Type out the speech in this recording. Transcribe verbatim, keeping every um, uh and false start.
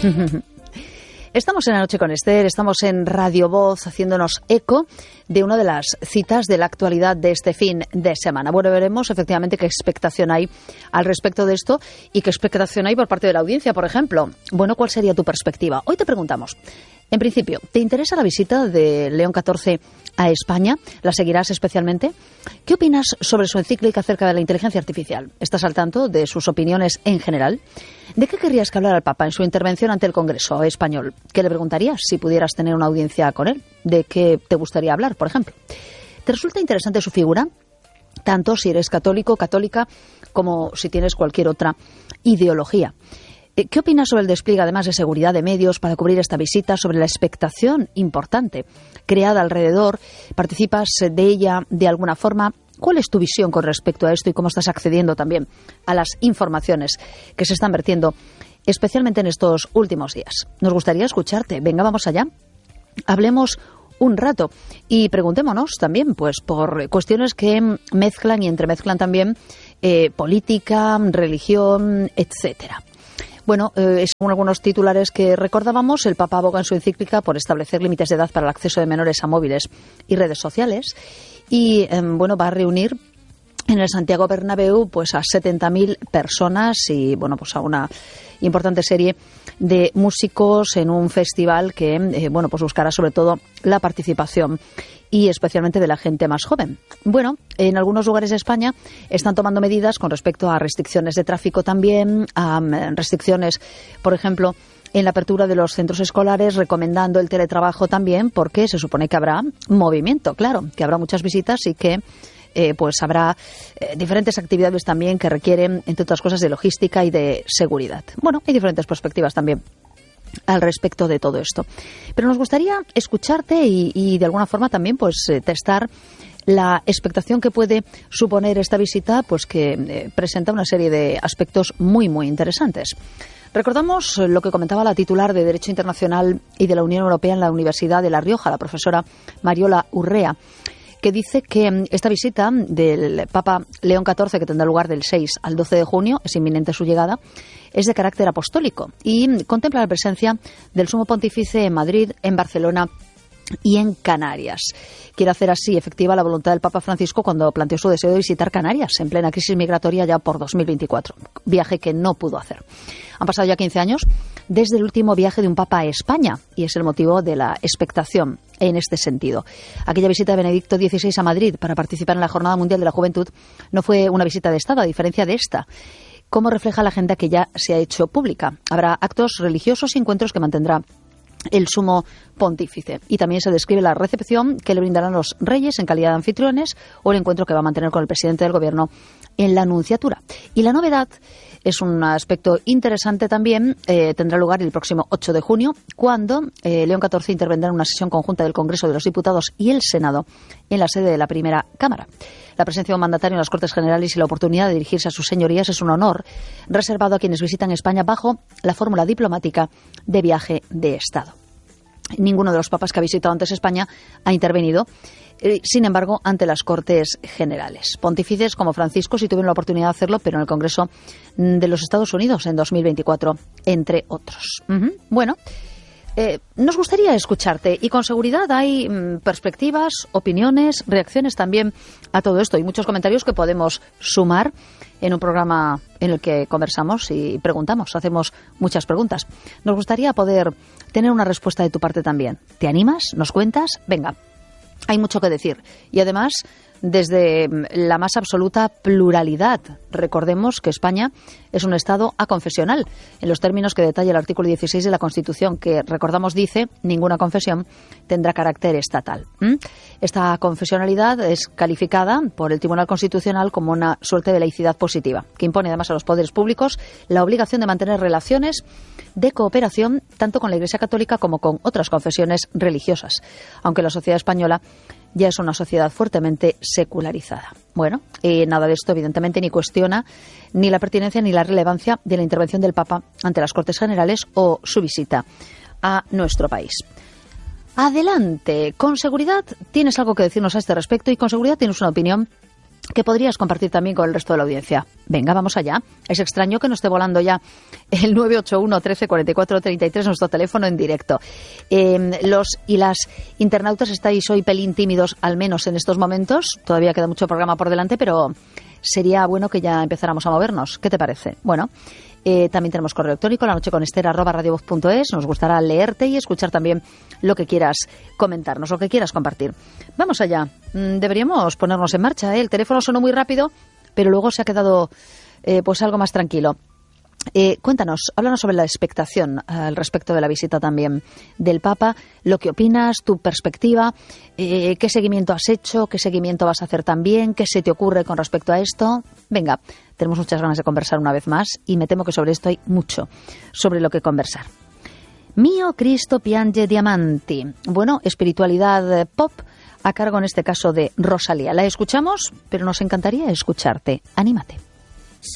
Estamos en La Noche con Esther, estamos en Radio Voz haciéndonos eco de una de las citas de la actualidad de este fin de semana. Bueno, veremos efectivamente qué expectación hay al respecto de esto y qué expectación hay por parte de la audiencia, por ejemplo. Bueno, ¿cuál sería tu perspectiva? Hoy te preguntamos, en principio, ¿te interesa la visita de León catorce a España? ¿La seguirás especialmente? ¿Qué opinas sobre su encíclica acerca de la inteligencia artificial? ¿Estás al tanto de sus opiniones en general? ¿De qué querrías que hablara el Papa en su intervención ante el Congreso español? ¿Qué le preguntarías si pudieras tener una audiencia con él? ¿De qué te gustaría hablar, por ejemplo? ¿Te resulta interesante su figura? Tanto si eres católico, católica, como si tienes cualquier otra ideología. ¿Qué opinas sobre el despliegue, además de seguridad de medios, para cubrir esta visita, sobre la expectación importante creada alrededor? ¿Participas de ella de alguna forma? ¿Cuál es tu visión con respecto a esto y cómo estás accediendo también a las informaciones que se están vertiendo, especialmente en estos últimos días? Nos gustaría escucharte. Venga, vamos allá. Hablemos un rato y preguntémonos también pues por cuestiones que mezclan y entremezclan también eh, política, religión, etcétera. Bueno, eh, según algunos titulares que recordábamos, el Papa aboga en su encíclica por establecer límites de edad para el acceso de menores a móviles y redes sociales y, eh, bueno, va a reunir en el Santiago Bernabéu pues a setenta mil personas y, bueno, pues a una importante serie de músicos en un festival que, eh, bueno, pues buscará sobre todo la participación y especialmente de la gente más joven. Bueno, en algunos lugares de España están tomando medidas con respecto a restricciones de tráfico también, a restricciones, por ejemplo, en la apertura de los centros escolares, recomendando el teletrabajo también, porque se supone que habrá movimiento, claro, que habrá muchas visitas y que eh, pues habrá eh, diferentes actividades también que requieren, entre otras cosas, de logística y de seguridad. Bueno, hay diferentes perspectivas también al respecto de todo esto. Pero nos gustaría escucharte y, y de alguna forma también pues eh, testar la expectación que puede suponer esta visita, pues que eh, presenta una serie de aspectos muy, muy interesantes. Recordamos lo que comentaba la titular de Derecho Internacional y de la Unión Europea en la Universidad de La Rioja, la profesora Mariola Urrea, que dice que esta visita del Papa León catorce, que tendrá lugar del seis al doce de junio, es inminente su llegada, es de carácter apostólico y contempla la presencia del Sumo Pontífice en Madrid, en Barcelona y en Canarias. Quiere hacer así efectiva la voluntad del Papa Francisco cuando planteó su deseo de visitar Canarias en plena crisis migratoria ya por dos mil veinticuatro, viaje que no pudo hacer. Han pasado ya quince años desde el último viaje de un Papa a España y es el motivo de la expectación en este sentido. Aquella visita de Benedicto dieciséis a Madrid para participar en la Jornada Mundial de la Juventud no fue una visita de Estado, a diferencia de esta, como refleja la agenda que ya se ha hecho pública. Habrá actos religiosos y encuentros que mantendrá el Sumo Pontífice. Y también se describe la recepción que le brindarán los reyes en calidad de anfitriones o el encuentro que va a mantener con el presidente del Gobierno en la Nunciatura. Y la novedad es un aspecto interesante también, eh, tendrá lugar el próximo ocho de junio, cuando eh, León catorce intervendrá en una sesión conjunta del Congreso de los Diputados y el Senado en la sede de la Primera Cámara. La presencia de un mandatario en las Cortes Generales y la oportunidad de dirigirse a sus señorías es un honor reservado a quienes visitan España bajo la fórmula diplomática de viaje de Estado. Ninguno de los papas que ha visitado antes España ha intervenido, eh, sin embargo, ante las Cortes Generales. Pontífices como Francisco sí tuvieron la oportunidad de hacerlo, pero en el Congreso de los Estados Unidos en dos mil veinticuatro, entre otros. Uh-huh. Bueno, eh, nos gustaría escucharte y con seguridad hay mm, perspectivas, opiniones, reacciones también a todo esto y muchos comentarios que podemos sumar en un programa en el que conversamos y preguntamos, hacemos muchas preguntas. Nos gustaría poder tener una respuesta de tu parte también. ¿Te animas? ¿Nos cuentas? Venga, hay mucho que decir. Y además, desde la más absoluta pluralidad. Recordemos que España es un Estado aconfesional, en los términos que detalla el artículo dieciséis de la Constitución, que, recordamos, dice ninguna confesión tendrá carácter estatal. ¿Mm? Esta confesionalidad es calificada por el Tribunal Constitucional como una suerte de laicidad positiva, que impone además a los poderes públicos la obligación de mantener relaciones de cooperación tanto con la Iglesia Católica como con otras confesiones religiosas, aunque la sociedad española ya es una sociedad fuertemente secularizada. Bueno, y nada de esto evidentemente ni cuestiona ni la pertinencia ni la relevancia de la intervención del Papa ante las Cortes Generales o su visita a nuestro país. Adelante, con seguridad tienes algo que decirnos a este respecto y con seguridad tienes una opinión que podrías compartir también con el resto de la audiencia. Venga, vamos allá. Es extraño que no esté volando ya el nueve ocho uno, trece, cuarenta y cuatro, treinta y tres, nuestro teléfono en directo. Eh, los y las internautas estáis hoy pelín tímidos, al menos en estos momentos. Todavía queda mucho programa por delante, pero sería bueno que ya empezáramos a movernos. ¿Qué te parece? Bueno, eh, también tenemos correo electrónico, la noche con Esther, arroba radiovoz punto es. Nos gustará leerte y escuchar también lo que quieras comentarnos, lo que quieras compartir. Vamos allá. Deberíamos ponernos en marcha, ¿eh? El teléfono sonó muy rápido, pero luego se ha quedado eh, pues algo más tranquilo. Eh, cuéntanos, háblanos sobre la expectación eh, al respecto de la visita también del Papa, lo que opinas, tu perspectiva, eh, qué seguimiento has hecho, qué seguimiento vas a hacer también, qué se te ocurre con respecto a esto. Venga, tenemos muchas ganas de conversar una vez más y me temo que sobre esto hay mucho sobre lo que conversar. Mio Cristo piange diamanti. Bueno, espiritualidad pop a cargo en este caso de Rosalía. La escuchamos, pero nos encantaría escucharte. Anímate.